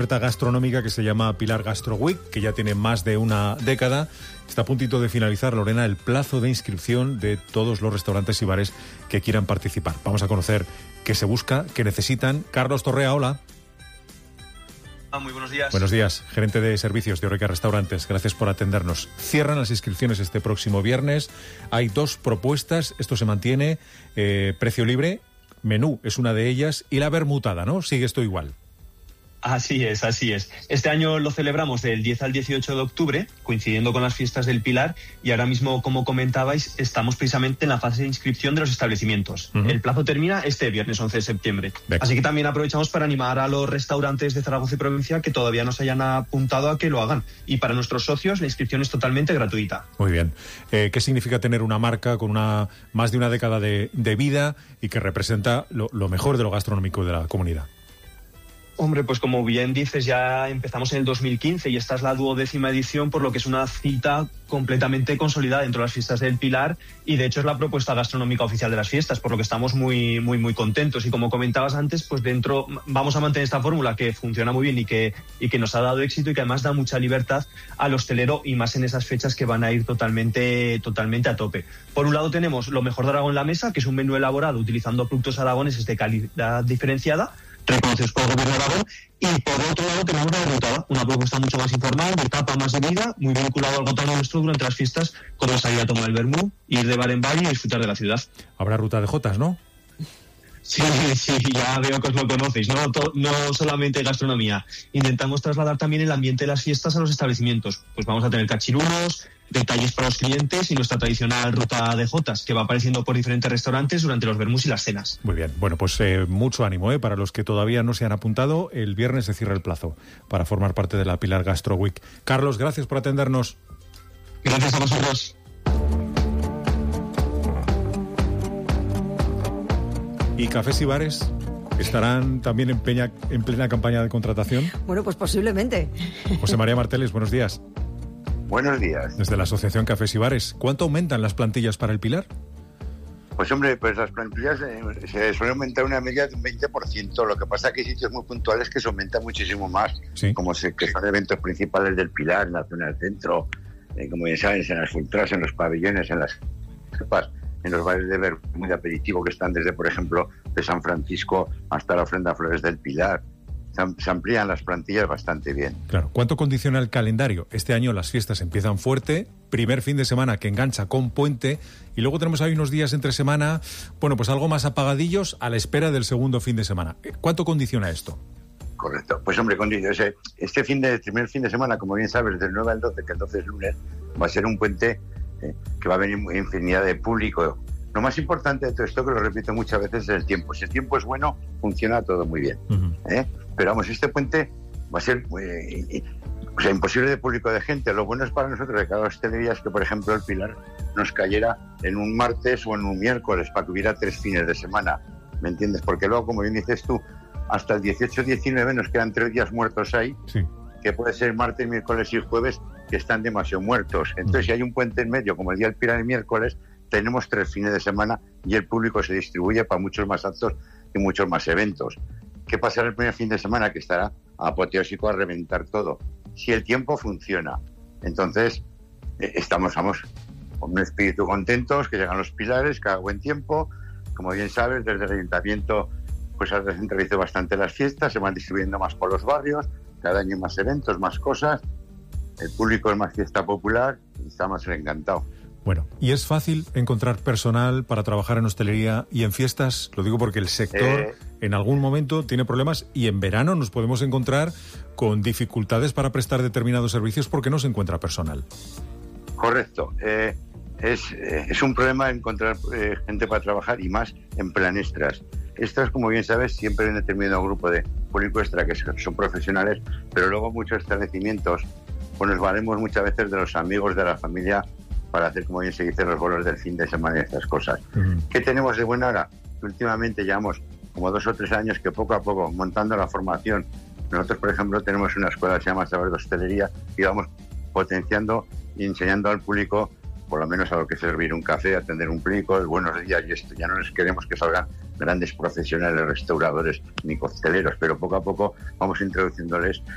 Oferta gastronómica que se llama Pilar Gastro Week, que ya tiene más de una década. Está a puntito de finalizar, Lorena, el plazo de inscripción de todos los restaurantes y bares que quieran participar. Vamos a conocer qué se busca, qué necesitan. Carlos Torrea, hola. Muy buenos días. Buenos días, gerente de servicios de Horeca Restaurantes. Gracias por atendernos. Cierran las inscripciones este próximo viernes. Hay 2 propuestas. Esto se mantiene. Precio libre, menú es una de ellas. Y la bermutada, ¿no? Sigue esto igual. Así es, así es. Este año lo celebramos del 10 al 18 de octubre, coincidiendo con las fiestas del Pilar, y ahora mismo, como comentabais, estamos precisamente en la fase de inscripción de los establecimientos. El plazo termina este viernes 11 de septiembre. Así que también aprovechamos para animar a los restaurantes de Zaragoza y provincia que todavía no se hayan apuntado a que lo hagan. Y para nuestros socios la inscripción es totalmente gratuita. Muy bien. ¿Qué significa tener una marca con más de una década de vida y que representa lo mejor de lo gastronómico de la comunidad? Hombre, pues como bien dices, ya empezamos en el 2015 y esta es la 12ª edición, por lo que es una cita completamente consolidada dentro de las fiestas del Pilar, y de hecho es la propuesta gastronómica oficial de las fiestas, por lo que estamos muy, muy, muy contentos. Y como comentabas antes, pues dentro vamos a mantener esta fórmula que funciona muy bien y que nos ha dado éxito y que además da mucha libertad al hostelero, y más en esas fechas que van a ir totalmente a tope. Por un lado tenemos lo mejor de Aragón en la mesa, que es un menú elaborado utilizando productos aragoneses de calidad diferenciada, reconocidos por el Gobierno de Aragón, y por otro lado tenemos la bermutada, una propuesta mucho más informal, de tapa, más de vida, muy vinculado al gotano nuestro durante las fiestas, con la salida a tomar el vermú, ir de bar en bar y disfrutar de la ciudad. Habrá ruta de jotas, ¿no? Sí, ya veo que os lo conocéis, no solamente gastronomía. Intentamos trasladar también el ambiente de las fiestas a los establecimientos. Pues vamos a tener cachirulos, detalles para los clientes y nuestra tradicional ruta de jotas, que va apareciendo por diferentes restaurantes durante los vermús y las cenas. Muy bien, bueno, pues mucho ánimo para los que todavía no se han apuntado. El viernes se cierra el plazo para formar parte de la Pilar Gastro Week. Carlos, gracias por atendernos. Gracias a vosotros. ¿Y cafés y bares estarán también en plena campaña de contratación? Bueno, pues posiblemente. José María Marteles, buenos días. Buenos días. Desde la Asociación Cafés y Bares, ¿cuánto aumentan las plantillas para el Pilar? Pues hombre, pues las plantillas se suele aumentar una media de un 20%. Lo que pasa es que hay sitios muy puntuales que se aumenta muchísimo más, ¿sí? Que son eventos principales del Pilar, en la zona del centro, como bien sabes, en las ultras, en los pabellones, en las cepas, en los bares de vermú de aperitivo que están desde, por ejemplo, de San Francisco hasta la ofrenda a Flores del Pilar. Se amplían las plantillas bastante bien. Claro. ¿Cuánto condiciona el calendario? Este año las fiestas empiezan fuerte, primer fin de semana que engancha con puente, y luego tenemos ahí unos días entre semana, bueno, pues algo más apagadillos a la espera del segundo fin de semana. ¿Cuánto condiciona esto? Correcto. Pues hombre, este primer fin de semana, como bien sabes, del 9 al 12, que el 12 es lunes, va a ser un puente que va a venir infinidad de público. Lo más importante de todo esto, que lo repito muchas veces, es el tiempo. Si el tiempo es bueno, funciona todo muy bien. Pero vamos, este puente va a ser imposible de público de gente. Lo bueno es para nosotros de cada hostelería es que, por ejemplo, el Pilar nos cayera en un martes o en un miércoles para que hubiera 3 fines de semana. ¿Me entiendes? Porque luego, como bien dices tú, hasta el 18-19 nos quedan 3 días muertos ahí, sí, que puede ser martes, miércoles y jueves, que están demasiado muertos. Entonces, si hay un puente en medio, como el día del Pilar el miércoles, tenemos 3 fines de semana y el público se distribuye para muchos más actos y muchos más eventos. ¿Qué pasará el primer fin de semana? Que estará apoteósico a reventar todo. Si el tiempo funciona. Entonces, estamos con un espíritu contentos, que llegan los Pilares, que haga buen tiempo. Como bien sabes, desde el Ayuntamiento pues se descentralizado bastante las fiestas, se van distribuyendo más por los barrios, cada año más eventos, más cosas. El público es más fiesta popular y estamos encantados. Bueno, ¿y es fácil encontrar personal para trabajar en hostelería y en fiestas? Lo digo porque el sector en algún momento tiene problemas y en verano nos podemos encontrar con dificultades para prestar determinados servicios porque no se encuentra personal. Correcto. Es un problema encontrar gente para trabajar y más en plan extras. Estas, como bien sabes, siempre hay un determinado grupo de público extra que son profesionales, pero luego muchos establecimientos pues nos valemos muchas veces de los amigos de la familia para hacer, como bien se dice, los bolos del fin de semana y estas cosas. ¿Qué tenemos de buena hora? Últimamente llevamos como 2 o 3 años que poco a poco, montando la formación, nosotros, por ejemplo, tenemos una escuela que se llama Saber de Hostelería y vamos potenciando y enseñando al público, por lo menos a lo que es servir un café, atender un público, el buenos días y esto. Ya no les queremos que salgan grandes profesionales, restauradores ni cocteleros, pero poco a poco vamos introduciéndoles